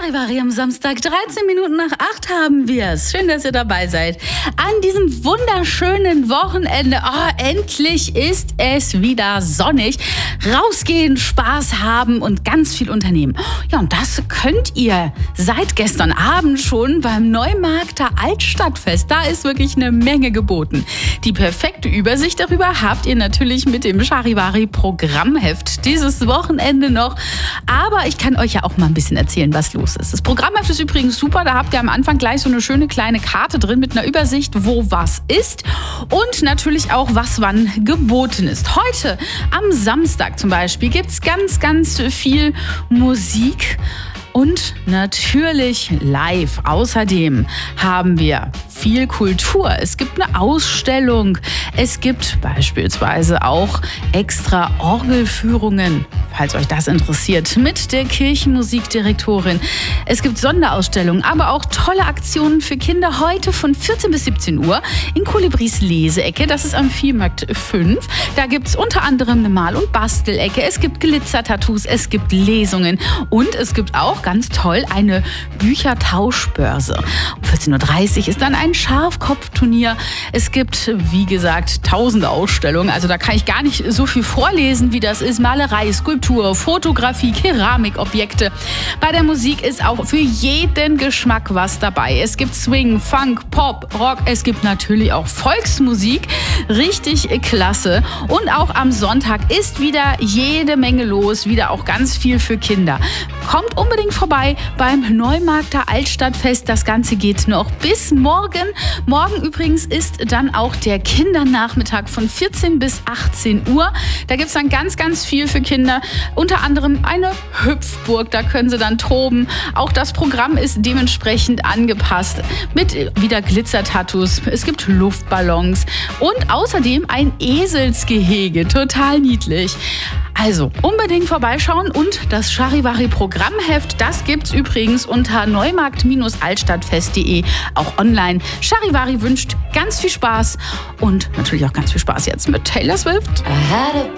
Charivari am Samstag, 13 Minuten nach 8 haben wir es. Schön, dass ihr dabei seid. An diesem wunderschönen Wochenende. Endlich ist es wieder sonnig. Rausgehen, Spaß haben und ganz viel unternehmen. Ja, und das könnt ihr seit gestern Abend schon beim Neumarkter Altstadtfest. Da ist wirklich eine Menge geboten. Die perfekte Übersicht darüber habt ihr natürlich mit dem Charivari Programmheft dieses Wochenende noch. Aber ich kann euch ja auch mal ein bisschen erzählen, was los ist. Das Programmheft ist übrigens super. Da habt ihr am Anfang gleich so eine schöne kleine Karte drin mit einer Übersicht, wo was ist und natürlich auch, was wann geboten ist. Heute am Samstag zum Beispiel gibt es ganz viel Musik. Und natürlich live. Außerdem haben wir viel Kultur. Es gibt eine Ausstellung. Es gibt beispielsweise auch extra Orgelführungen, falls euch das interessiert, mit der Kirchenmusikdirektorin. Es gibt Sonderausstellungen, aber auch tolle Aktionen für Kinder heute von 14 bis 17 Uhr in Kolibris Leseecke. Das ist am Viehmarkt 5. Da gibt es unter anderem eine Mal- und Bastelecke. Es gibt Glitzer-Tattoos, es gibt Lesungen und es gibt auch ganz toll eine Büchertauschbörse. Um 14.30 Uhr ist dann ein Schafkopfturnier. Es gibt, wie gesagt, 1000 Ausstellungen. Also da kann ich gar nicht so viel vorlesen, wie das ist. Malerei, Skulptur, Fotografie, Keramikobjekte. Bei der Musik ist auch für jeden Geschmack was dabei. Es gibt Swing, Funk, Pop, Rock. Es gibt natürlich auch Volksmusik. Richtig klasse. Und auch am Sonntag ist wieder jede Menge los. Wieder auch ganz viel für Kinder. Kommt unbedingt vorbei beim Neumarkter Altstadtfest. Das Ganze geht noch bis morgen. Morgen übrigens ist dann auch der Kindernachmittag von 14 bis 18 Uhr. Da gibt es dann ganz viel für Kinder. Unter anderem eine Hüpfburg, da können sie dann toben. Auch das Programm ist dementsprechend angepasst mit wieder Glitzer-Tattoos. Es gibt Luftballons und außerdem ein Eselsgehege. Total niedlich. Also unbedingt vorbeischauen und das Charivari Programmheft, das gibt's übrigens unter neumarkt-altstadtfest.de, auch online. Charivari wünscht ganz viel Spaß und natürlich auch ganz viel Spaß jetzt mit Taylor Swift.